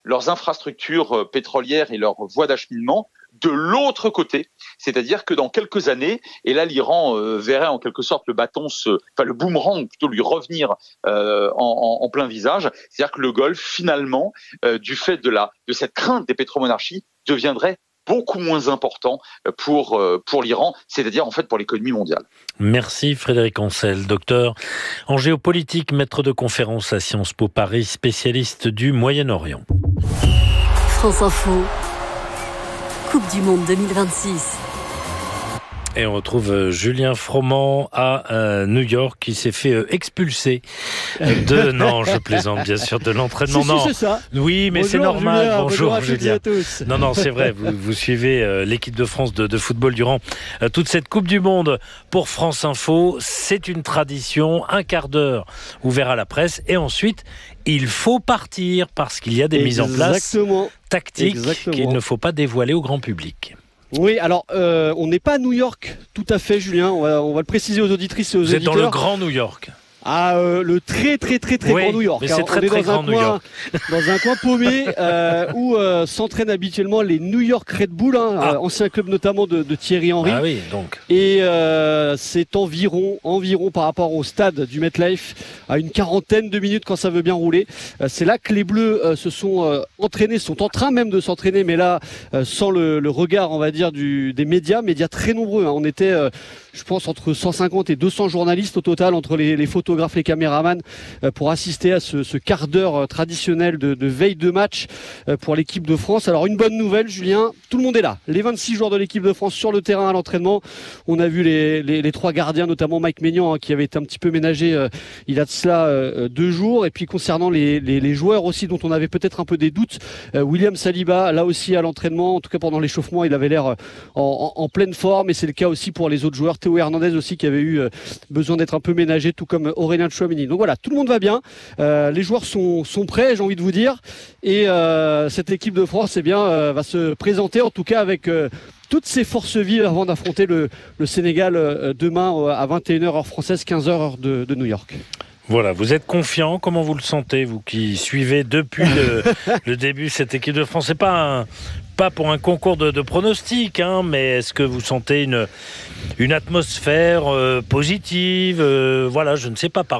leurs infrastructures pétrolières et leurs voies d'acheminement de l'autre côté, c'est-à-dire que dans quelques années, et là l'Iran verrait en quelque sorte le boomerang plutôt lui revenir en plein visage, c'est-à-dire que le Golfe finalement, du fait de cette crainte des pétromonarchies, deviendrait beaucoup moins important pour l'Iran, c'est-à-dire en fait pour l'économie mondiale. Merci Frédéric Ancel, docteur en géopolitique, maître de conférence à Sciences Po Paris, spécialiste du Moyen-Orient. France Info, Coupe du Monde 2026. Et on retrouve Julien Froment à New York qui s'est fait expulser non, je plaisante bien sûr, de l'entraînement. Si, c'est ça. Oui, mais bonjour, c'est normal. Julien, bonjour Julien. À tous. Non, c'est vrai. Vous suivez l'équipe de France de football durant toute cette Coupe du Monde pour France Info. C'est une tradition, un quart d'heure ouvert à la presse et ensuite il faut partir parce qu'il y a des mises en place tactiques qu'il ne faut pas dévoiler au grand public. Oui, alors on n'est pas à New York tout à fait, Julien. On va le préciser aux auditrices et aux auditeurs. Vous êtes dans le grand New York. Le très grand New York. Mais c'est très grand New York. Dans un coin paumé où s'entraînent habituellement les New York Red Bull, ancien club notamment de Thierry Henry. Ah oui, donc. Et c'est environ par rapport au stade du MetLife à une quarantaine de minutes quand ça veut bien rouler. C'est là que les Bleus se sont entraînés, sont en train même de s'entraîner, mais là sans le regard, on va dire, des médias très nombreux. On était, je pense, entre 150 et 200 journalistes au total, entre les photographes, les caméramans, pour assister à ce quart d'heure traditionnel de veille de match pour l'équipe de France. Alors une bonne nouvelle, Julien, tout le monde est là. Les 26 joueurs de l'équipe de France sur le terrain à l'entraînement. On a vu les trois gardiens, notamment Mike Maignan, qui avait été un petit peu ménagé il y a de cela 2 jours. Et puis concernant les joueurs aussi dont on avait peut-être un peu des doutes, William Saliba, là aussi à l'entraînement, en tout cas pendant l'échauffement, il avait l'air en pleine forme, et c'est le cas aussi pour les autres joueurs. Théo Hernandez aussi qui avait eu besoin d'être un peu ménagé, tout comme Aurélien Tchouaméni. Donc voilà, tout le monde va bien. Les joueurs sont prêts, j'ai envie de vous dire. Et cette équipe de France va se présenter, en tout cas avec toutes ses forces vives avant d'affronter le Sénégal demain à 21h heure française, 15h heure de New York. Voilà, vous êtes confiant, comment vous le sentez, vous qui suivez depuis le début cette équipe de France? C'est pas pour un concours de pronostics, mais est-ce que vous sentez une atmosphère positive? Voilà, je ne sais pas,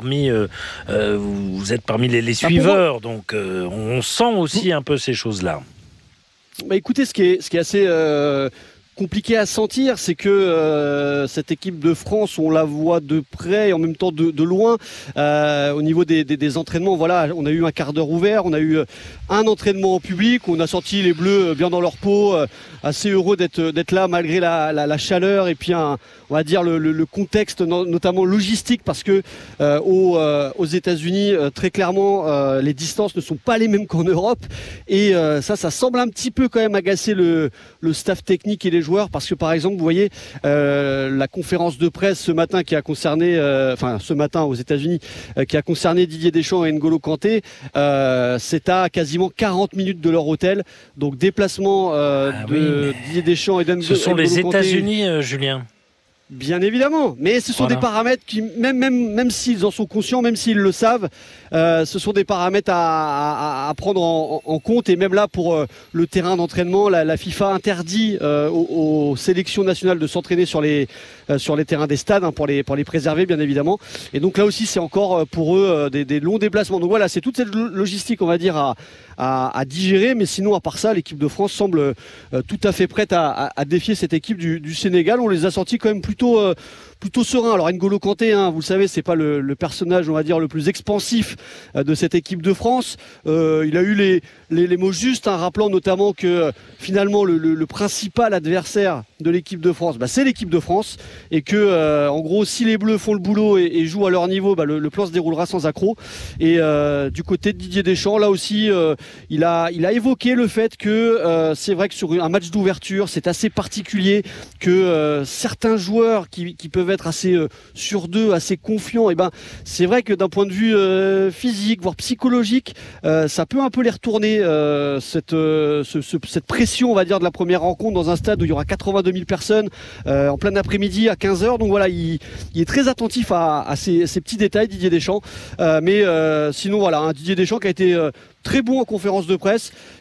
vous êtes parmi les suiveurs, donc on sent aussi un peu ces choses-là. Écoutez, ce qui est assez compliqué à sentir, c'est que cette équipe de France, on la voit de près et en même temps de loin au niveau des entraînements. Voilà, on a eu un quart d'heure ouvert, on a eu un entraînement en public, on a senti les Bleus bien dans leur peau, assez heureux d'être là malgré la chaleur et puis on va dire le contexte notamment logistique, parce que aux États-Unis, très clairement, les distances ne sont pas les mêmes qu'en Europe, et ça semble un petit peu quand même agacer le staff technique et les joueurs, parce que par exemple, vous voyez la conférence de presse ce matin qui a concerné, ce matin aux États-Unis, qui a concerné Didier Deschamps et N'Golo Kanté, c'est à quasiment 40 minutes de leur hôtel, donc déplacement Didier Deschamps et N'Golo Kanté. Ce sont les États-Unis, Julien. Bien évidemment, mais ce sont des paramètres qui, même s'ils en sont conscients, même s'ils le savent, ce sont des paramètres à prendre en compte. Et même là, pour le terrain d'entraînement, la FIFA interdit aux sélections nationales de s'entraîner sur les terrains des stades, pour les préserver, bien évidemment. Et donc là aussi, c'est encore pour eux des longs déplacements. Donc voilà, c'est toute cette logistique, on va dire, à digérer. Mais sinon, à part ça, l'équipe de France semble tout à fait prête à défier cette équipe du Sénégal. On les a sortis quand même plutôt serein. Alors N'Golo Kanté, vous le savez, c'est pas le personnage, on va dire, le plus expansif de cette équipe de France. Il a eu les mots justes, rappelant notamment que finalement le principal adversaire de l'équipe de France, c'est l'équipe de France, et que en gros, si les Bleus font le boulot et jouent à leur niveau, le plan se déroulera sans accroc. Et du côté de Didier Deschamps, là aussi, il a évoqué le fait que c'est vrai que sur un match d'ouverture, c'est assez particulier que certains joueurs joueurs qui peuvent être assez sûrs d'eux, assez confiants, et ben c'est vrai que d'un point de vue physique, voire psychologique, ça peut un peu les retourner cette pression, on va dire, de la première rencontre dans un stade où il y aura 82 000 personnes en plein après-midi à 15h. Donc voilà, il est très attentif à ces petits détails, Didier Deschamps. Mais sinon voilà, Didier Deschamps qui a été très bon en conférence de presse,